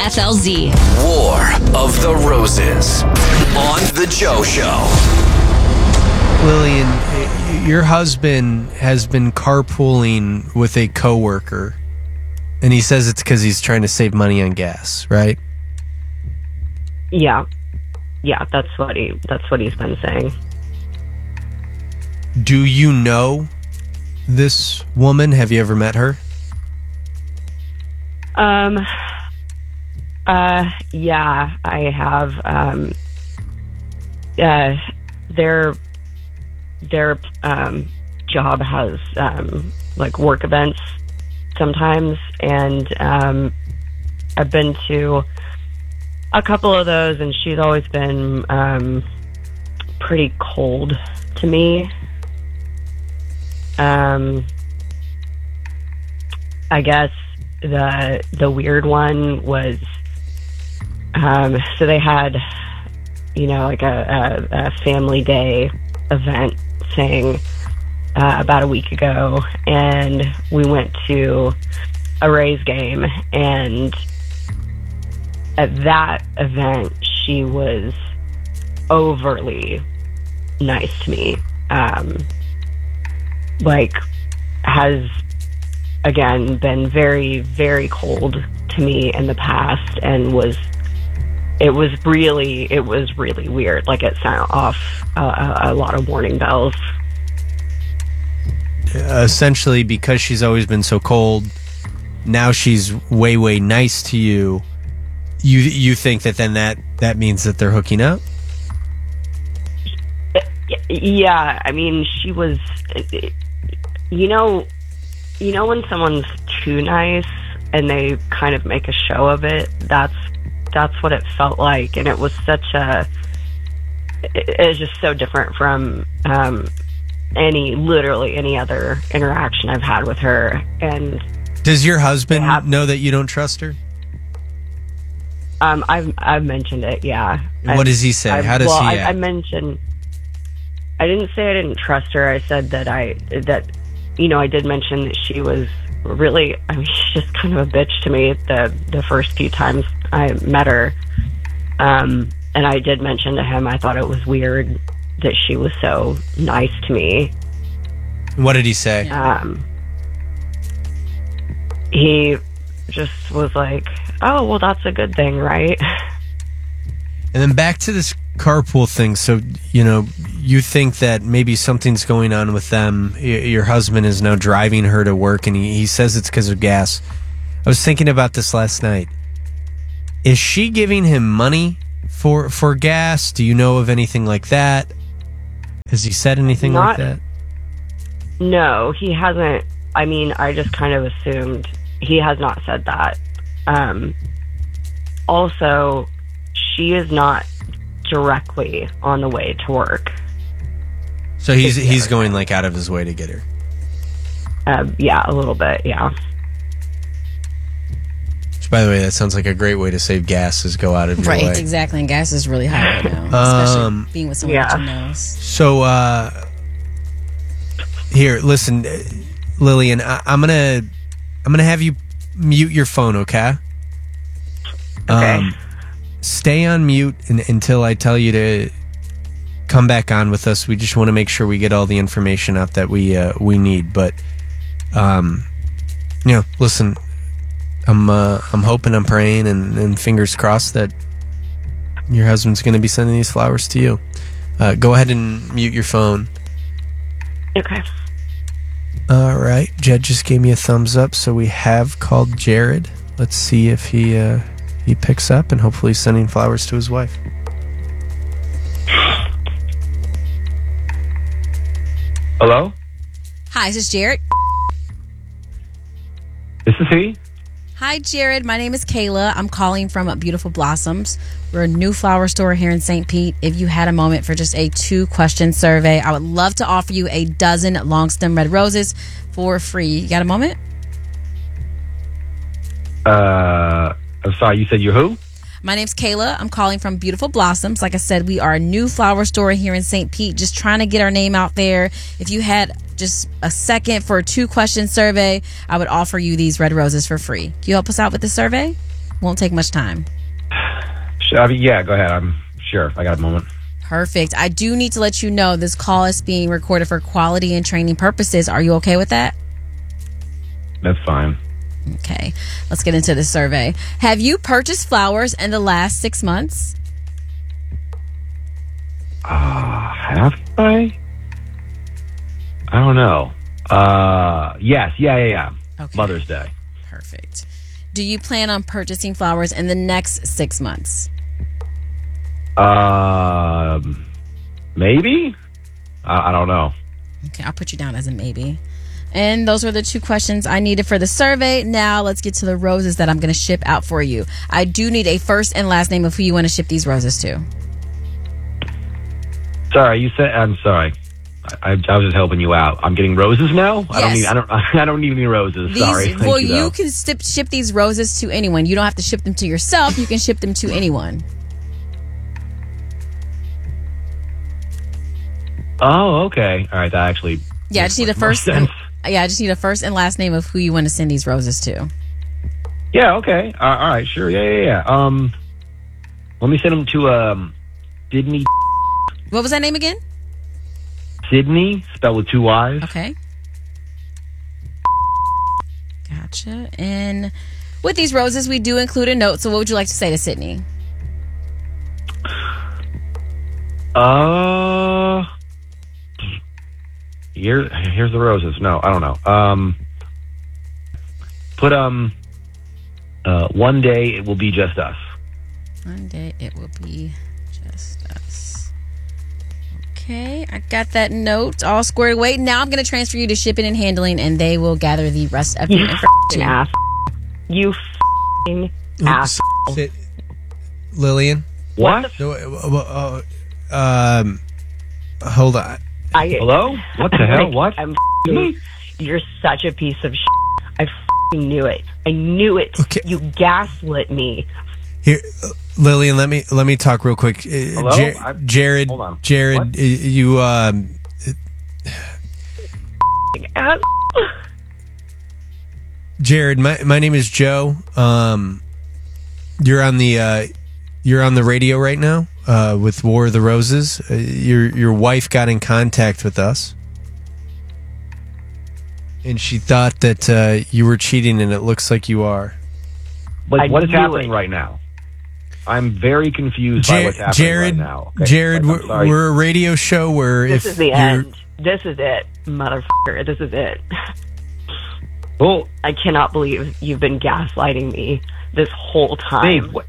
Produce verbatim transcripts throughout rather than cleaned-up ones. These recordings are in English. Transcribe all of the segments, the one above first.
F L Z. War of the Roses on The Joe Show. Lillian, your husband has been carpooling with a coworker, and he says it's because he's trying to save money on gas, right? Yeah. Yeah, that's what he that's what he's been saying. Do you know this woman? Have you ever met her? Um uh yeah, I have um uh their their um job has um like work events sometimes, and um I've been to a couple of those, and she's always been um pretty cold to me. Um I guess the the weird one was um so they had, you know, like a, a, a family day event thing uh, about a week ago, and we went to a Rays game, and at that event she was overly nice to me, um like has again been very, very cold to me in the past, and was it was really it was really weird. Like, it sent off uh, a, a lot of warning bells. Essentially, because she's always been so cold, now she's way, way nice to you. You you think that then that, that means that they're hooking up? Yeah, I mean, she was, you know, you know when someone's too nice and they kind of make a show of it. That's that's what it felt like, and it was such a. It, it was just so different from um, any, literally any other interaction I've had with her. And does your husband have, know that you don't trust her? Um, I've I've mentioned it. Yeah. What I've, does he say? I've, How does well, he? I, act? I mentioned. I didn't say I didn't trust her. I said that I that you know I did mention that she was really. I mean, she's just kind of a bitch to me the the first few times I met her. Um, and I did mention to him I thought it was weird that she was so nice to me. What did he say? Um, he just was like, "Oh, well, that's a good thing, right?" And then back to this carpool thing. So, you know, you think that maybe something's going on with them. Y- Your husband is now driving her to work, and he, he says it's because of gas. I was thinking about this last night. Is she giving him money for for gas? Do you know of anything like that? Has he said anything Not- like that? No, he hasn't. I mean, I just kind of assumed he has not said that. Um, also, she is not directly on the way to work. So he's he's going like out of his way to get her. Um, yeah, a little bit, yeah. Which, by the way, that sounds like a great way to save gas, is go out of your Right, way. exactly. And gas is really high right now, especially Um, being with someone yeah. that you know. So, uh, here, listen, uh, Lillian, I, I'm gonna, I'm gonna have you mute your phone, okay? Okay. Um, stay on mute in, until I tell you to come back on with us. We just want to make sure we get all the information out that we uh, we need. But, um, you know, listen, I'm uh, I'm hoping, I'm praying, and, and fingers crossed that your husband's going to be sending these flowers to you. Uh, go ahead and mute your phone. Okay. All right. Jed just gave me a thumbs up, so we have called Jared. Let's see if he uh, he picks up, and hopefully he's sending flowers to his wife. Hello? Hi, is this Jared? This is he? Hi, Jared. My name is Kayla. I'm calling from Beautiful Blossoms. We're a new flower store here in Saint Pete. If you had a moment for just a two-question survey, I would love to offer you a dozen long-stem red roses for free. You got a moment? Uh, I'm sorry, you said you're who? My name's Kayla. I'm calling from Beautiful Blossoms. Like I said, we are a new flower store here in Saint Pete, just trying to get our name out there. If you had just a second for a two-question survey, I would offer you these red roses for free. Can you help us out with the survey? Won't take much time. Sure, I mean, yeah, go ahead. I'm sure. I got a moment. Perfect. I do need to let you know this call is being recorded for quality and training purposes. Are you okay with that? That's fine. Okay. Let's get into the survey. Have you purchased flowers in the last six months? Uh, have I? I don't know. Uh, yes. Yeah, yeah, yeah. Okay. Mother's Day. Perfect. Do you plan on purchasing flowers in the next six months? Um, maybe? I, I don't know. Okay, I'll put you down as a maybe. And those were the two questions I needed for the survey. Now let's get to the roses that I'm going to ship out for you. I do need a first and last name of who you want to ship these roses to. Sorry, you said. I'm sorry. I, I was just helping you out. I'm getting roses now. I don't Yes. need. I don't. I don't need any roses. These, sorry. Thank well, you, you, though. can ship, ship these roses to anyone. You don't have to ship them to yourself. You can ship them to anyone. Oh, okay. All right. That actually. Yeah, I just need a makes more first. sense. And, yeah, I just need a first and last name of who you want to send these roses to. Yeah. Okay. Uh, all right. Sure. Yeah. Yeah. Yeah. Um, let me send them to um, Sydney. What was that name again? Sydney, spelled with two Y's. Okay. Gotcha. And with these roses, we do include a note. So what would you like to say to Sydney? Uh, here, here's the roses. No, I don't know. Um, put um, uh, one day it will be just us. One day it will be just us. Okay, I got that note all squared away. Now I'm going to transfer you to shipping and handling, and they will gather the rest of your You information. f***ing ass. You f***ing ass. Sit- Lillian? What? No, uh, uh, um, hold on. I, Hello? What the hell? like, What? I'm f***ing, you're such a piece of shit. I f***ing knew it. I knew it. Okay. You gaslit me. Here, uh, Lillian, let me let me talk real quick. Uh, Hello? Jer- I- Jared, hold on. Jared, What? uh, you, um, Ass. Jared, my my name is Joe. Um, you're on the uh, you're on the radio right now uh, with War of the Roses. Uh, your your wife got in contact with us, and she thought that uh, you were cheating, and it looks like you are. Like, I what is knew happening it. right now? I'm very confused by Jer- what's happening Jared, right now. Okay? Jared, Like, I'm we're, sorry. we're a radio show where This if is the you're, end. This is it, motherfucker. This is it. Well, I cannot believe you've been gaslighting me this whole time. Dave, what?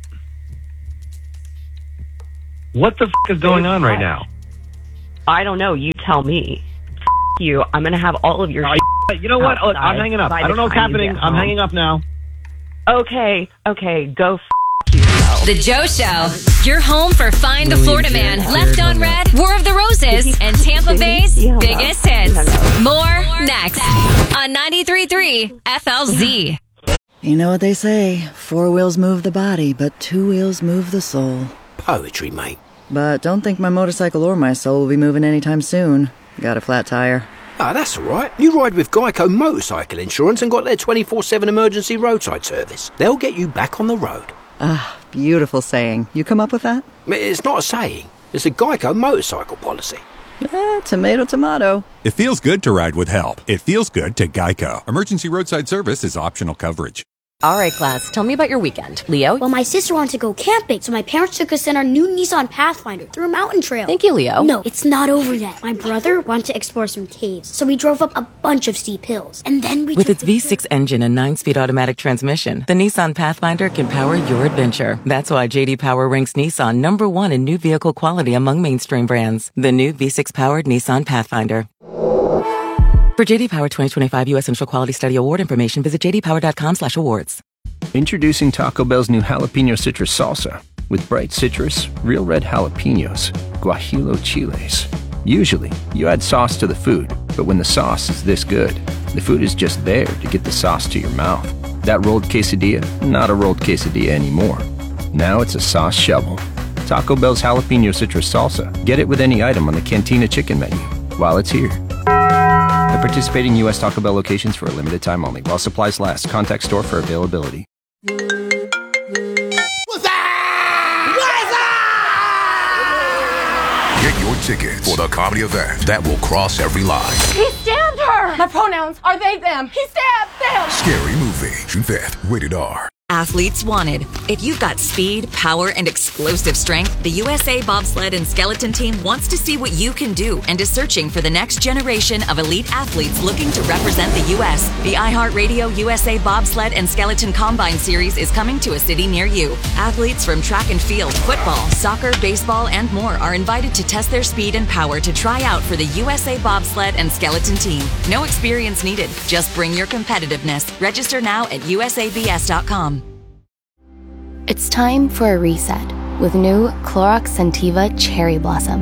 What the f- is going on right now? I don't know. You tell me. F- you. I'm going to have all of your Uh, shit You know what? Look, I'm outside hanging up. by I don't the know what's time you happening. get I'm home. hanging up now. Okay, okay, go f- yourself. The Joe Show. Your home for Find the Lily, Florida Jared, Man, Jared Left on hung Red, War of the Roses, and Tampa Did he? Bay's He hung up. biggest He hits. hung up. More next on ninety-three point three F L Z. You know what they say, four wheels move the body, but two wheels move the soul. Poetry, mate. But don't think my motorcycle or my soul will be moving anytime soon. Got a flat tire. Ah, that's all right. You ride with Geico Motorcycle Insurance and got their twenty-four seven emergency roadside service. They'll get you back on the road. Ah, beautiful saying. You come up with that? It's not a saying. It's a Geico motorcycle policy. Eh, tomato, tomato. It feels good to ride with help. It feels good to Geico. Emergency roadside service is optional coverage. All right, class, tell me about your weekend. Leo? Well, my sister wanted to go camping, so my parents took us in our new Nissan Pathfinder through a mountain trail. Thank you, Leo. No, it's not over yet. My brother wanted to explore some caves, so we drove up a bunch of steep hills. And then we With took its the V six engine and nine-speed automatic transmission, the Nissan Pathfinder can power your adventure. That's why J D Power ranks Nissan number one in new vehicle quality among mainstream brands. The new V six-powered Nissan Pathfinder. For J D Power twenty twenty-five U S Central Quality Study Award information, visit j d power dot com slash awards. Introducing Taco Bell's new jalapeno citrus salsa with bright citrus, real red jalapenos, guajillo chiles. Usually, you add sauce to the food, but when the sauce is this good, the food is just there to get the sauce to your mouth. That rolled quesadilla, not a rolled quesadilla anymore. Now it's a sauce shovel. Taco Bell's jalapeno citrus salsa. Get it with any item on the Cantina chicken menu while it's here. At participating U S Taco Bell locations for a limited time only. While supplies last, contact store for availability. tickets for the comedy event that will cross every line. He stabbed her! My pronouns are they, them. He stabbed them! Scary Movie, June fifth, rated R. Athletes wanted. If you've got speed, power, and explosive strength, the U S A Bobsled and Skeleton Team wants to see what you can do and is searching for the next generation of elite athletes looking to represent the U S. The iHeartRadio U S A Bobsled and Skeleton Combine Series is coming to a city near you. Athletes from track and field, football, soccer, baseball, and more are invited to test their speed and power to try out for the U S A Bobsled and Skeleton Team. No experience needed. Just bring your competitiveness. Register now at U S A B S dot com. It's time for a reset with new Clorox Scentiva Cherry Blossom.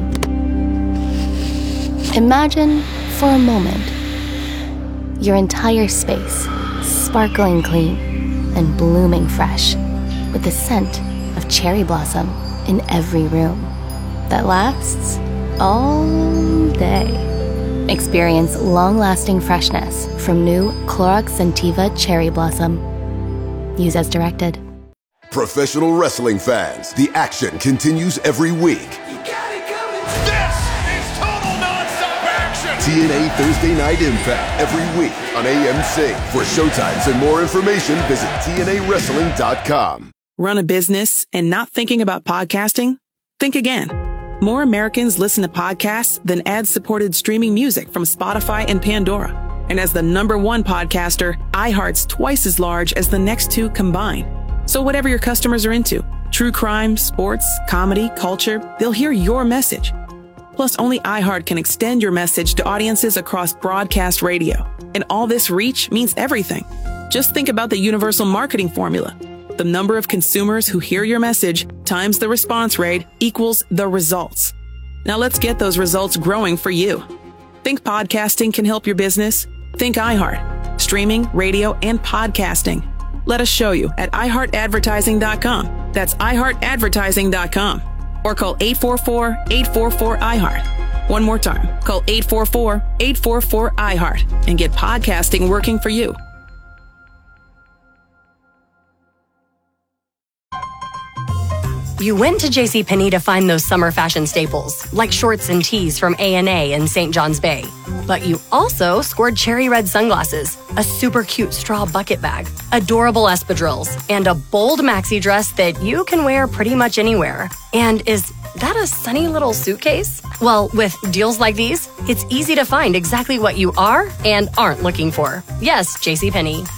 Imagine, for a moment, your entire space sparkling clean and blooming fresh with the scent of cherry blossom in every room that lasts all day. Experience long-lasting freshness from new Clorox Scentiva Cherry Blossom. Use as directed. Professional wrestling fans, the action continues every week. You got it coming. This is total nonstop action. T N A Thursday Night Impact every week on A M C. For showtimes and more information, visit T N A wrestling dot com. Run a business and not thinking about podcasting? Think again. More Americans listen to podcasts than ad-supported streaming music from Spotify and Pandora. And as the number one podcaster, iHeart's twice as large as the next two combined. So whatever your customers are into, true crime, sports, comedy, culture, they'll hear your message. Plus, only iHeart can extend your message to audiences across broadcast radio. And all this reach means everything. Just think about the universal marketing formula. The number of consumers who hear your message times the response rate equals the results. Now let's get those results growing for you. Think podcasting can help your business? Think iHeart. Streaming, radio, and podcasting. Let us show you at i heart advertising dot com. That's i heart advertising dot com. Or call eight four four, eight four four, I heart. One more time. Call eight four four, eight four four, I heart and get podcasting working for you. You went to JCPenney to find those summer fashion staples, like shorts and tees from A and A in Saint John's Bay. But you also scored cherry red sunglasses, a super cute straw bucket bag, adorable espadrilles, and a bold maxi dress that you can wear pretty much anywhere. And is that a sunny little suitcase? Well, with deals like these, it's easy to find exactly what you are and aren't looking for. Yes, JCPenney.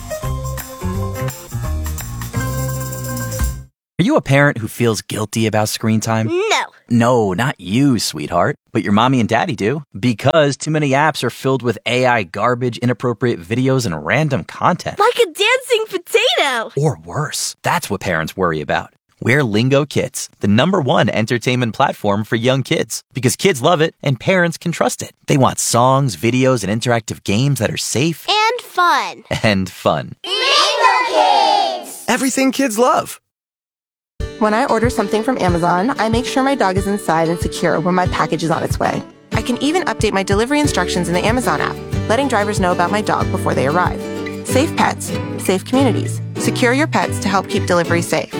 Are you a parent who feels guilty about screen time? No. No, not you, sweetheart. But your mommy and daddy do. Because too many apps are filled with A I garbage, inappropriate videos, and random content. Like a dancing potato. Or worse. That's what parents worry about. We're Lingo Kids, the number one entertainment platform for young kids. Because kids love it and parents can trust it. They want songs, videos, and interactive games that are safe. And fun. And fun. Lingo Kids! Everything kids love. When I order something from Amazon, I make sure my dog is inside and secure when my package is on its way. I can even update my delivery instructions in the Amazon app, letting drivers know about my dog before they arrive. Safe pets, safe communities. Secure your pets to help keep delivery safe.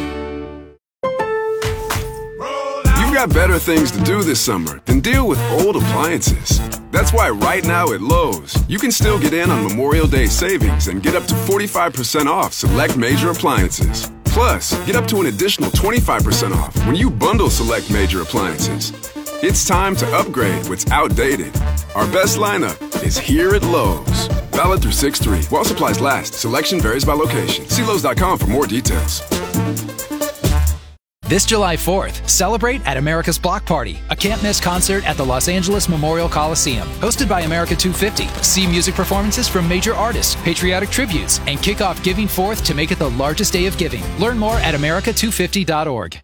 You've got better things to do this summer than deal with old appliances. That's why right now at Lowe's, you can still get in on Memorial Day savings and get up to forty-five percent off select major appliances. Plus, get up to an additional twenty-five percent off when you bundle select major appliances. It's time to upgrade what's outdated. Our best lineup is here at Lowe's. Valid through six three. While supplies last, selection varies by location. See Lowe's dot com for more details. This July fourth, celebrate at America's Block Party, a can't-miss concert at the Los Angeles Memorial Coliseum. Hosted by America two fifty. See music performances from major artists, patriotic tributes, and kick off Giving Forth to make it the largest day of giving. Learn more at America two fifty dot org.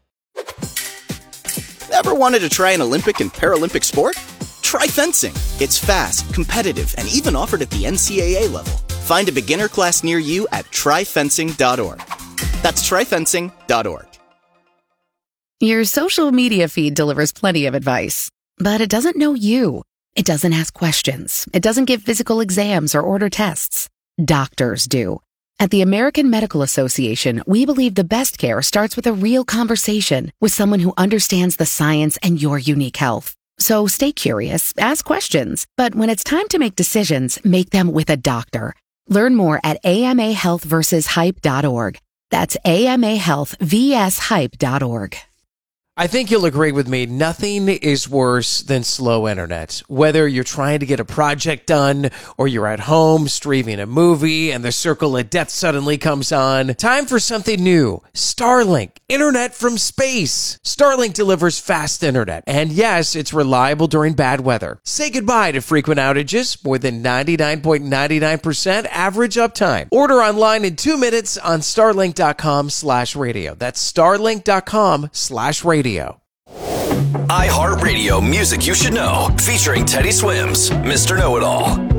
Ever wanted to try an Olympic and Paralympic sport? Try fencing. It's fast, competitive, and even offered at the N C A A level. Find a beginner class near you at try fencing dot org. That's try fencing dot org. Your social media feed delivers plenty of advice, but it doesn't know you. It doesn't ask questions. It doesn't give physical exams or order tests. Doctors do. At the American Medical Association, we believe the best care starts with a real conversation with someone who understands the science and your unique health. So stay curious, ask questions, but when it's time to make decisions, make them with a doctor. Learn more at A M A health versus hype dot org. That's A M A health versus hype dot org. I think you'll agree with me. Nothing is worse than slow internet. Whether you're trying to get a project done or you're at home streaming a movie and the circle of death suddenly comes on, time for something new. Starlink, internet from space. Starlink delivers fast internet. And yes, it's reliable during bad weather. Say goodbye to frequent outages. More than ninety-nine point nine nine percent average uptime. Order online in two minutes on starlink dot com slash radio. That's starlink dot com slash radio. iHeartRadio Music You Should Know, featuring Teddy Swims, Mister Know-It-All.